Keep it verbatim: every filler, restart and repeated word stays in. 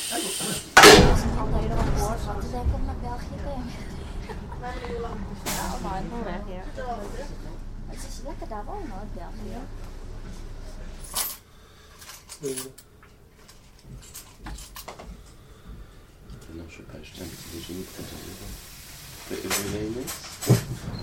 Đây đâu có thì đây cũng là béo khí cái nói không đẹp vậy chỉ là cái đó nó béo gì đó Non, je sais pas, je t'invite les genoux de quand on est. Et vous